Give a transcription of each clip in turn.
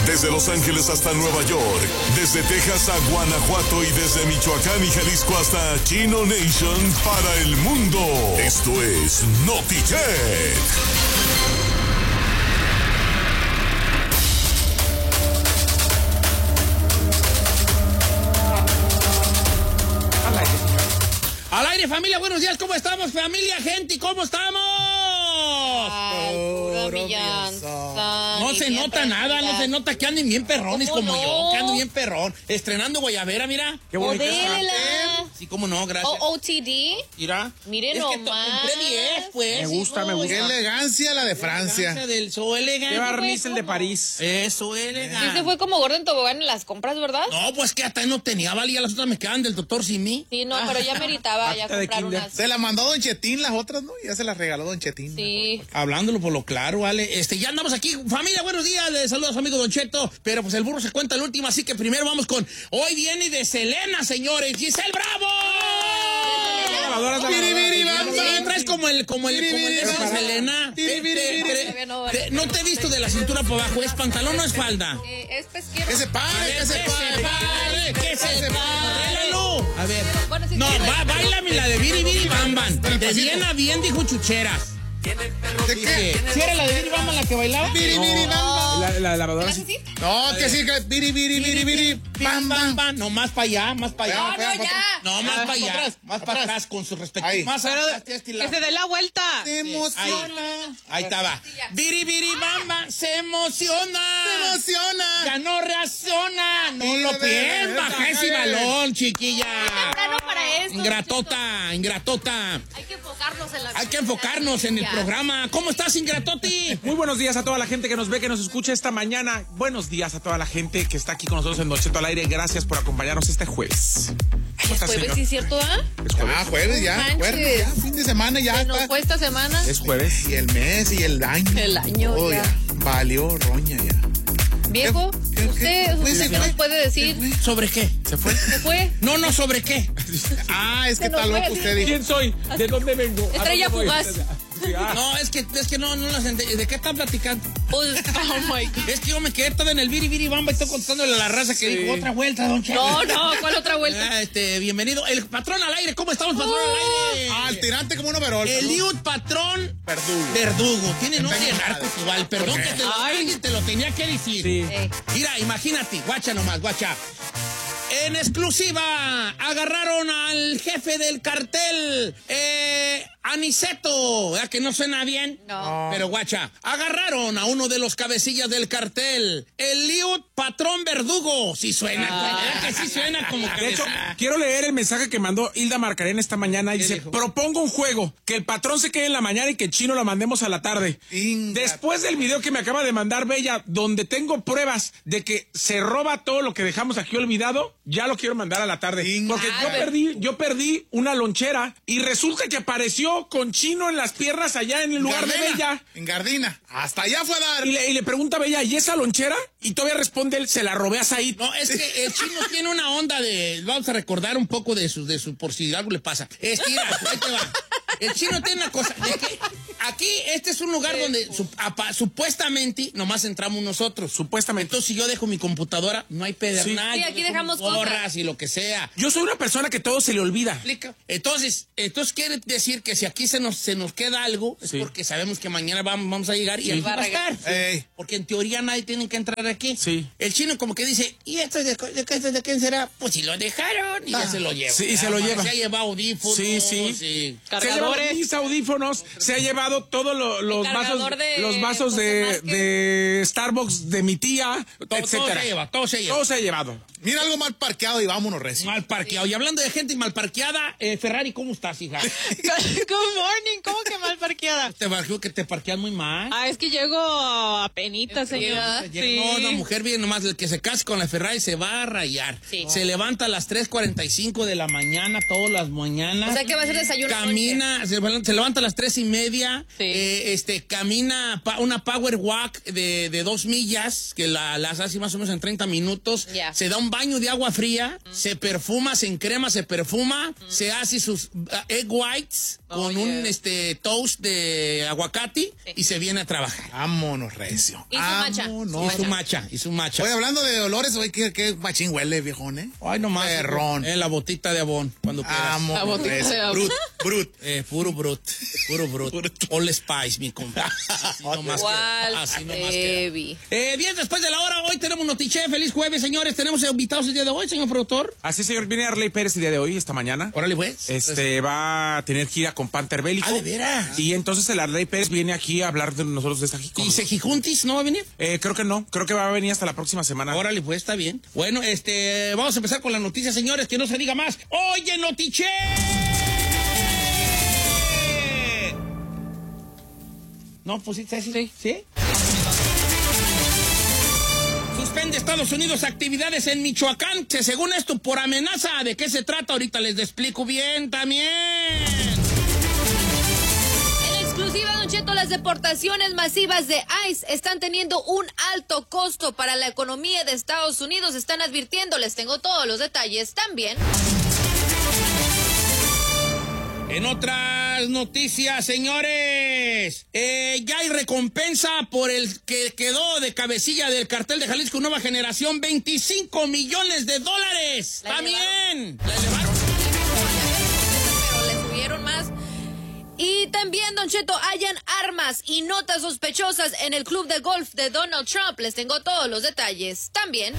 Desde Los Ángeles hasta Nueva York, desde Texas a Guanajuato y desde Michoacán y Jalisco hasta Chino Nation para el mundo. Esto es NotiChet. Al aire, familia, buenos días, ¿cómo estamos, familia, gente? ¿Cómo estamos? No se nota nada, no se nota que anden bien perrones como yo, que ando bien perrón. Estrenando guayabera, mira. Qué bonito. Sí, cómo no, gracias. OOTD. Mira. Miren es nomás. Que compré 10, pues. Me gusta. Qué elegancia la de Francia. Del so elegante. Qué barniz el de París. Eso, elegante. Sí se fue como gordo en tobogán en las compras, ¿verdad? No, pues que hasta no tenía, valía, las otras me quedaban del doctor Simi. Sí, no, pero ya meritaba ya Acta de comprar kinder. unas. Se la mandó Don Chetín las otras, ¿no? Ya se las regaló Don Chetín. Sí. Hablándolo por lo claro, vale. Ya andamos aquí. Familia, buenos días. Les saluda a su amigo Don Cheto. Pero pues el burro se cuenta el último, así que primero vamos con... Hoy viene de Selena, señores. ¡Giselle Bravo! Sí, traes como el de Selena. No te he visto de la cintura para abajo. ¿Es pantalón o es falda? Es pesquero. Que se pare, que se pare. Que se pare. A ver. Bueno, sí, No, sí, bailame la de Biri Biri Bam Bam. De bien a bien dijo Chucheras. ¿De qué? ¿Sí era la de Biri Bam Bam la que bailaba? Biri, biri, bam, bam. La lavadora. ¿Sí? No, que sí, que biri, biri, biri, biri, Bam, bam, bam. No, más para allá, más para allá. No, ya. No, más para allá. Más para atrás con su respectivo. Ahí. Más atrás. Que se dé la vuelta. Se emociona. Ahí estaba. Biri Biri Bam Bam se emociona. Se emociona. Ya no reacciona. No lo pierdas. Baja ese balón, chiquilla. Temprano para esto. Ingratota, ingratota. Hay que enfocarnos en la Hay que enfocarnos en el programa. ¿Cómo estás, ingratoti? Muy buenos días a toda la gente que nos ve, que nos escucha esta mañana. Buenos días a toda la gente que está aquí con nosotros en Don Cheto al aire. Gracias por acompañarnos este jueves. ¿Cómo estás, jueves, señor? ¿sí es cierto, ah? Es jueves. Ah, jueves ya, Manches. jueves ya, fin de semana ya Se nos está. fue esta semana. Es jueves. Y el mes y el año. El año Oh, ya. Valió roña ya. Viejo, ¿Qué usted nos puede decir. ¿Sobre qué? ¿Se fue? ¿Se fue? No, ¿sobre qué? Ah, es que Se nos está fue. loco usted. Dijo. ¿Quién soy? ¿De dónde vengo? ¿A Estrella dónde voy? fugaz. Sí, ah. No, es que no las entendí. ¿De qué están platicando? Pues, oh my God. Es que yo me quedé todo en el Biri Biri Bamba y estoy contestándole a la raza que dijo otra vuelta, don Cheto. No, ¿cuál otra vuelta? Bienvenido. El patrón al aire. ¿Cómo estamos, patrón al aire? Al tirante como un overol. Eliud Patrón Verdugo. Verdugo. Tiene nombre de Tengo narco madre. igual. Perdón que alguien te lo tenía que decir. Sí. Mira, imagínate, guacha nomás, guacha. En exclusiva, agarraron al jefe del cartel, Aniceto. ¿Verdad que no suena bien? No. Pero guacha, agarraron a uno de los cabecillas del cartel, Eliud Patrón Verdugo. Sí suena, ¿verdad que sí suena como De hecho, cabeza? quiero leer el mensaje que mandó Hilda Marcarena esta mañana. Dice, dijo? propongo un juego, que el patrón se quede en la mañana y que el chino lo mandemos a la tarde. Inga. Después del video que me acaba de mandar Bella, donde tengo pruebas de que se roba todo lo que dejamos aquí olvidado, ya lo quiero mandar a la tarde. Inga. Porque yo perdí una lonchera y resulta que apareció con chino en las piernas allá en el lugar de Bella. En Gardina. Hasta allá fue a dar. Y le pregunta a Bella, ¿y esa lonchera? Y todavía responde él, se la robé a Said. No, es que el chino tiene una onda de... Vamos a recordar un poco de su por si algo le pasa. Mira, ahí te va. El chino tiene una cosa. De que aquí, este es un lugar donde supuestamente nomás entramos nosotros. Supuestamente. Entonces, si yo dejo mi computadora, no hay pedernal. Sí, yo aquí dejo dejamos mis gorras cosas. y lo que sea. Yo soy una persona que todo se le olvida. ¿Explica? Entonces quiere decir que si aquí se nos queda algo, es Sí. porque sabemos que mañana vamos a llegar y aquí va a estar. Ey. Porque en teoría nadie tiene que entrar aquí. Sí. El chino como que dice, ¿y esto de quién será? Pues si lo dejaron y ya se lo lleva. Sí, y se lo lleva. Se ha llevado audífonos. Sí. y- Se ha llevado mis audífonos, se ha llevado todos los cargador vasos de de Starbucks de mi tía, Todo etcétera. se lleva, todo se lleva. Todo se ha llevado. Mira algo mal parqueado y vámonos, recio. Mal parqueado. Y hablando de gente mal parqueada, Ferrari, ¿cómo estás, hija? Good morning. ¿Cómo que mal parqueada? Te parqueo que te parqueas muy mal. Ah, es que llego a penita, señor. No, una mujer bien nomás, el que se case con la Ferrari se va a rayar. Sí. Se levanta a las 3:45 de la mañana, todas las mañanas. O sea, que va a ser desayuno. Camina, se levanta a las 3:30, Sí. camina una power walk de 2 millas, que las hace más o menos en 30 minutos. Ya. Se da un un baño de agua fría, se perfuma, se encrema, se perfuma, se hace sus egg whites con un toast de aguacate y se viene a trabajar. Vámonos, recio. Y su matcha. Vámonos. Y su matcha. Oye, hablando de olores, oye, qué machín huele, viejón, ¿eh? Ay, nomás. Perrón. La botita de abón, cuando quieras. La Vámonos, botita de recio. abón. Brut. Puro brut. All Spice, mi compa. Así nomás ¿Cuál? así nomás queda. Heavy. Bien, después de la hora, hoy tenemos Notiche. Feliz jueves, señores. Tenemos invitados el día de hoy, señor productor. Así, señor, viene Arley Pérez el día de hoy, esta mañana. Órale, pues. Va a tener gira con Panther Bélico. ¿de veras? Y entonces el Arley Pérez viene aquí a hablar de nosotros de esta gira. ¿Y Sejijuntis no va a venir? Creo que no. Creo que va a venir hasta la próxima semana. Órale, pues, está bien. Bueno, vamos a empezar con las noticias, señores, que no se diga más. ¡Oye, Notiche! ¿No pusiste así? ¿Sí? Suspende Estados Unidos actividades en Michoacán, que según esto, por amenaza. ¿De qué se trata? Ahorita les explico bien también. En exclusiva, Don Cheto, las deportaciones masivas de ICE están teniendo un alto costo para la economía de Estados Unidos. Están advirtiendo, les tengo todos los detalles también. En otras noticias, señores, ya hay recompensa por el que quedó de cabecilla del cartel de Jalisco Nueva Generación, $25 millones. ¡También! ¿La elevaron? Pero le subieron más. Y también, Don Cheto, hallan armas y notas sospechosas en el club de golf de Donald Trump. Les tengo todos los detalles también.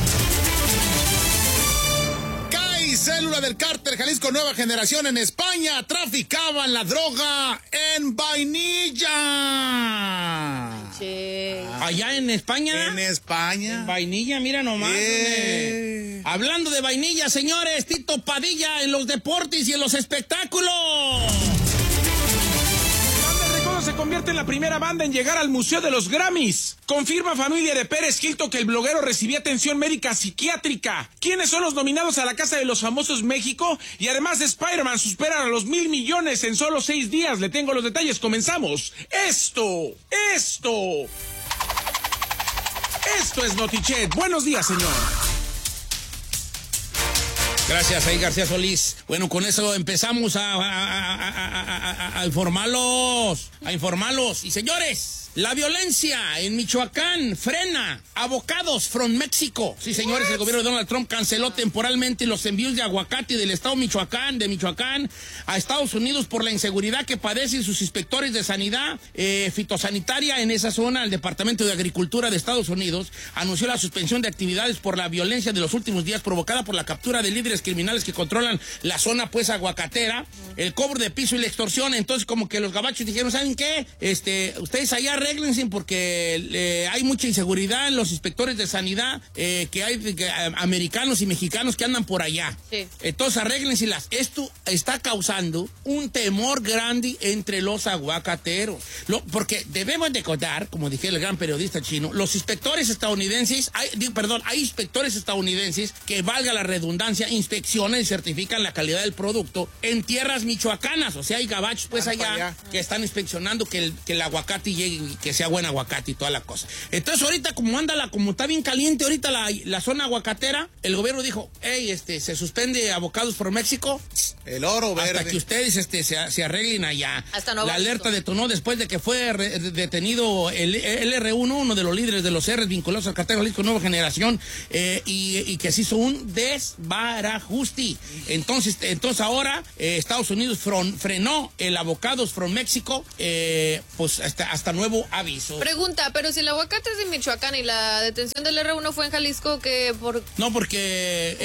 Célula del cártel Jalisco Nueva Generación en España traficaban la droga en vainilla. Che. Allá en España. En España. Vainilla, mira nomás. Hablando de vainilla, señores, Tito Padilla en los deportes y en los espectáculos. Se convierte en la primera banda en llegar al Museo de los Grammys. Confirma familia de Pérez Hilton que el bloguero recibía atención médica psiquiátrica. ¿Quiénes son los nominados a la Casa de los Famosos México? Y además de Spider-Man superan a los 1,000 millones en solo 6 días. Le tengo los detalles. Comenzamos. Esto es Notichet. Buenos días, señor. Gracias, ahí García Solís. Bueno, con eso empezamos a informarlos. Y señores, la violencia en Michoacán frena. Avocados from México. Sí, señores, el gobierno de Donald Trump canceló temporalmente los envíos de aguacate del estado de Michoacán a Estados Unidos por la inseguridad que padecen sus inspectores de sanidad fitosanitaria en esa zona. El Departamento de Agricultura de Estados Unidos anunció la suspensión de actividades por la violencia de los últimos días provocada por la captura de líderes criminales que controlan la zona pues aguacatera, el cobro de piso y la extorsión. Entonces como que los gabachos dijeron, ¿saben qué? Ustedes allá arréglense porque hay mucha inseguridad en los inspectores de sanidad que hay americanos y mexicanos que andan por allá. Sí. Entonces arréglenselas. Esto está causando un temor grande entre los aguacateros. Porque debemos de contar, como dije el gran periodista chino, los inspectores estadounidenses, hay inspectores estadounidenses que, valga la redundancia, inspeccionan y certifican la calidad del producto en tierras michoacanas. O sea, hay gabachos pues allá que están inspeccionando que el aguacate llegue y que sea buen aguacate y toda la cosa. Entonces ahorita como está bien caliente ahorita la zona aguacatera, el gobierno dijo, se suspende Avocados por México. El oro verde. Hasta que ustedes se arreglen allá. Hasta nuevo la alerta aviso. detonó después de que fue detenido el R1, uno de los líderes de los R's vinculados al cartel Jalisco Nueva Generación, y que se hizo un desbarajuste. Entonces ahora Estados Unidos frenó el Avocados from México, pues hasta nuevo aviso. Pregunta, pero si el aguacate es de Michoacán y la detención del R1 fue en Jalisco, ¿qué por...? No, porque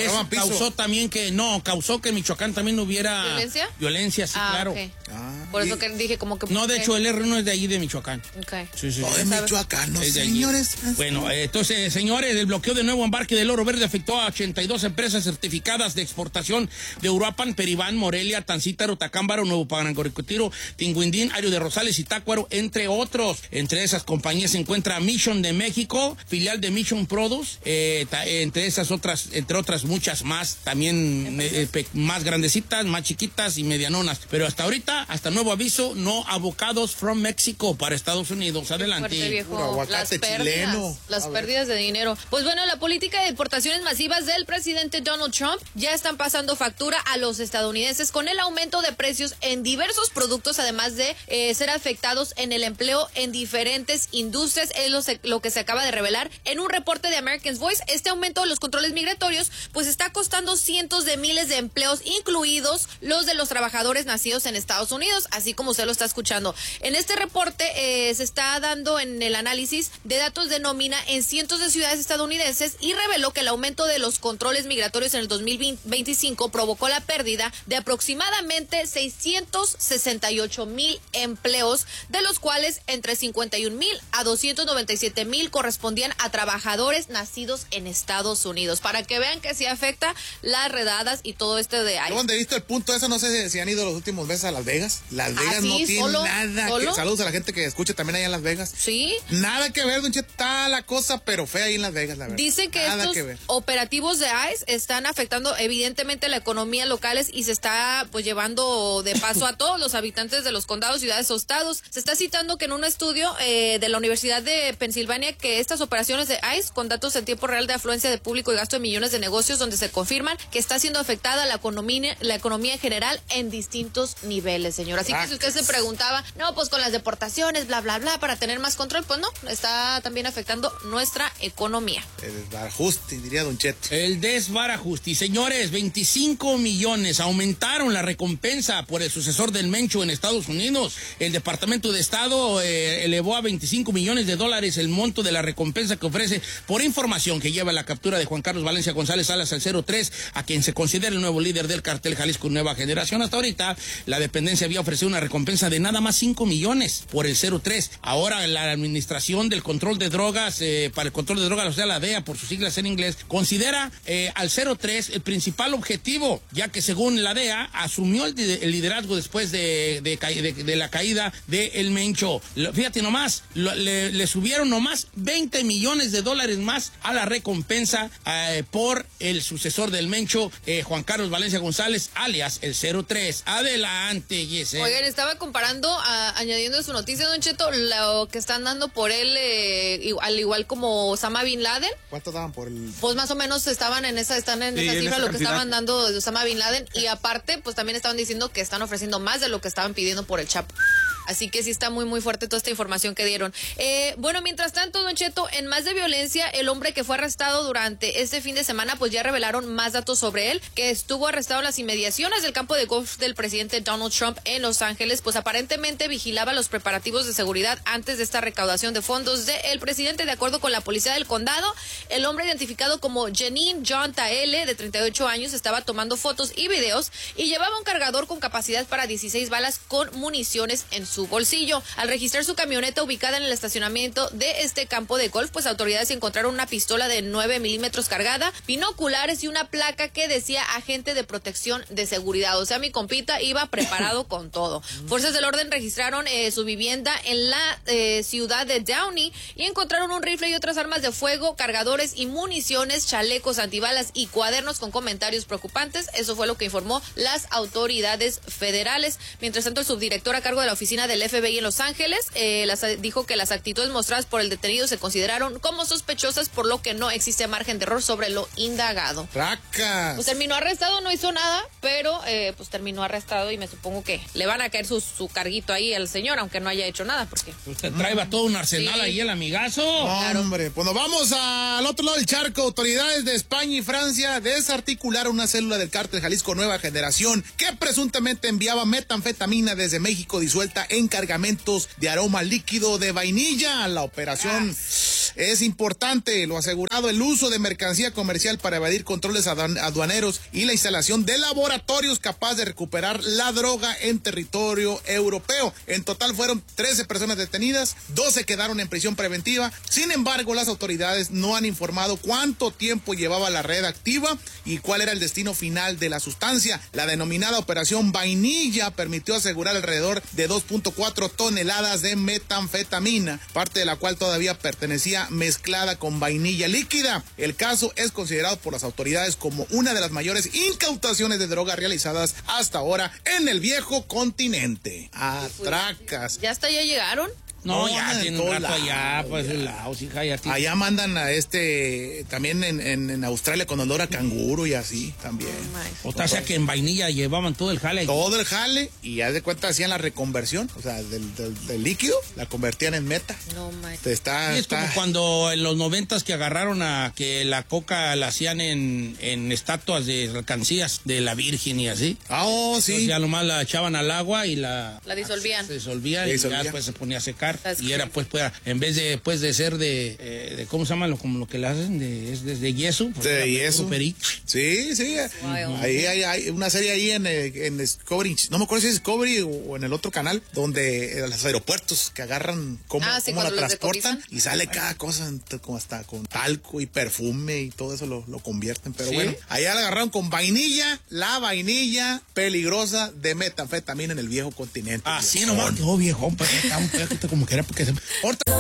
causó que en Michoacán también hubiera... ¿Violencia? Violencia, sí, claro. Okay. Por eso que dije como que... No, de hecho, el R1 es de ahí, de Michoacán. Okay. Sí. De Michoacán, Es de allí. señores. Bueno, entonces, señores, el bloqueo de nuevo embarque del oro verde afectó a 82 empresas certificadas de exportación de Uruapan, Peribán, Morelia, Tancítaro, Tacámbaro, Nuevo Parancoricotiro, Tinguindín, Ario de Rosales y Tácuaro, entre otros. Entre esas compañías se encuentra Mission de México, filial de Mission Produce, entre otras muchas más, también más grandecitas, más chiquitas y medianonas. Pero hasta ahorita, hasta nuevo nuevo aviso, no avocados from México para Estados Unidos. Adelante. Fuerte, viejo. Puro aguacate chileno. Las pérdidas de dinero. Pues bueno, la política de deportaciones masivas del presidente Donald Trump ya están pasando factura a los estadounidenses con el aumento de precios en diversos productos, además de ser afectados en el empleo en diferentes industrias. Es lo que se acaba de revelar en un reporte de American Voice. Este aumento de los controles migratorios pues está costando cientos de miles de empleos, incluidos los de los trabajadores nacidos en Estados Unidos, así como usted lo está escuchando. En este reporte se está dando en el análisis de datos de nómina en cientos de ciudades estadounidenses y reveló que el aumento de los controles migratorios en el 2025 provocó la pérdida de aproximadamente 668,000 empleos, de los cuales entre 51,000 a 297,000 correspondían a trabajadores nacidos en Estados Unidos. Para que vean que sí afecta las redadas y todo esto de ahí. Yo donde he visto el punto eso, no sé si han ido los últimos meses a Las Vegas. Las Vegas no tiene nada que... Saludos a la gente que escucha también allá en Las Vegas. Sí. Nada que ver, don Cheto, está la cosa, pero fea ahí en Las Vegas, la verdad. Dicen que estos operativos de ICE están afectando evidentemente la economía locales y se está pues llevando de paso a todos los habitantes de los condados, ciudades o estados. Se está citando que en un estudio de la Universidad de Pensilvania que estas operaciones de ICE con datos en tiempo real de afluencia de público y gasto de millones de negocios, donde se confirman que está siendo afectada la economía en general en distintos niveles, señor. Así que si usted se preguntaba, no, pues con las deportaciones, bla, bla, bla, para tener más control, pues no, está también afectando nuestra economía. El desbarajuste, diría don Cheto. El desbarajuste. Señores, 25 millones aumentaron la recompensa por el sucesor del Mencho en Estados Unidos. El Departamento de Estado elevó a $25 millones el monto de la recompensa que ofrece por información que lleva la captura de Juan Carlos Valencia González Salas al 03, a quien se considera el nuevo líder del cartel Jalisco Nueva Generación. Hasta ahorita, la dependencia había ofrecido una recompensa de nada más 5 millones por el 03. Ahora, la Administración del Control de Drogas, para el control de drogas, o sea, la DEA, por sus siglas en inglés, considera al 03 el principal objetivo, ya que según la DEA, asumió el liderazgo después de la caída de El Mencho. Fíjate nomás, le subieron nomás $20 millones más a la recompensa por el sucesor del Mencho, Juan Carlos Valencia González, alias el 03. Adelante, Yesel. Oigan, estaba comparando, añadiendo a su noticia, don Cheto, lo que están dando por él, al igual como Osama Bin Laden. ¿Cuánto daban por el...? Pues más o menos están en esa cifra, lo que estaban dando de Osama Bin Laden, y aparte, pues también estaban diciendo que están ofreciendo más de lo que estaban pidiendo por el Chapo. Así que sí está muy, muy fuerte toda esta información que dieron. Bueno, mientras tanto, don Cheto, en más de violencia, el hombre que fue arrestado durante este fin de semana, pues ya revelaron más datos sobre él, que estuvo arrestado en las inmediaciones del campo de golf del presidente Donald Trump en Los Ángeles, pues aparentemente vigilaba los preparativos de seguridad antes de esta recaudación de fondos del presidente. De acuerdo con la policía del condado, el hombre identificado como Janine John Taele, de 38 años, estaba tomando fotos y videos y llevaba un cargador con capacidad para 16 balas con municiones en su bolsillo. Al registrar su camioneta ubicada en el estacionamiento de este campo de golf, pues autoridades encontraron una pistola de 9 milímetros cargada, binoculares y una placa que decía agente de protección de seguridad. O sea, mi compita iba preparado con todo. Fuerzas del orden registraron su vivienda en la ciudad de Downey y encontraron un rifle y otras armas de fuego, cargadores y municiones, chalecos antibalas y cuadernos con comentarios preocupantes. Eso fue lo que informó las autoridades federales. Mientras tanto, el subdirector a cargo de la oficina del FBI en Los Ángeles dijo que las actitudes mostradas por el detenido se consideraron como sospechosas, por lo que no existe margen de error sobre lo indagado. ¡Racas! Pues terminó arrestado, no hizo nada, pero pues terminó arrestado y me supongo que le van a caer su carguito ahí al señor, aunque no haya hecho nada, porque... Usted trae todo un arsenal ahí, el amigazo. Claro. Hombre, pues nos vamos al otro lado del charco. Autoridades de España y Francia desarticularon una célula del cártel Jalisco Nueva Generación que presuntamente enviaba metanfetamina desde México disuelta en cargamentos de aroma líquido de vainilla. La operación es importante, lo asegurado, el uso de mercancía comercial para evadir controles aduaneros y la instalación de laboratorios capaz de recuperar la droga en territorio europeo. En total fueron 13 personas detenidas, 12 quedaron en prisión preventiva. Sin embargo, las autoridades no han informado cuánto tiempo llevaba la red activa y cuál era el destino final de la sustancia. La denominada Operación Vainilla permitió asegurar alrededor de 2.4 toneladas de metanfetamina, parte de la cual todavía pertenecía mantequilla mezclada con vainilla líquida. El caso es considerado por las autoridades como una de las mayores incautaciones de droga realizadas hasta ahora en el viejo continente. Atracas. ¿Ya hasta ya llegaron? No, No, ya andan tiene en un todos rato allá, lados, pues ya. el Laos, hija, ya tiene... Allá mandan a también en Australia con olor a canguro y así también. O sea que en vainilla llevaban todo el jale. Todo el jale y ya de cuenta hacían la reconversión, o sea, del líquido, la convertían en meta. No, man. Está, Sí, es como cuando en los 90s que agarraron a que la coca la hacían en estatuas de alcancías de la Virgen y así. Ah, oh, Entonces sí. ya nomás la echaban al agua y la disolvían. Se disolvía y ya después se ponía a secar. Y era pues en vez de de ser de ¿cómo se llama? Como lo que le hacen es de yeso. Pues, De era yeso. perico. Sí, sí. Ahí hay una serie ahí en Discovery, no me acuerdo si es Discovery o en el otro canal, donde los aeropuertos que agarran cómo la cuando los transportan decomisan. y sale cada cosa, como hasta con talco y perfume y todo eso lo convierten. Pero ¿Sí? bueno, allá la agarraron con vainilla, la vainilla peligrosa de metanfetamina en el viejo continente. Así nomás quedó viejón, pues está un poquito como que era porque se... Ahorita-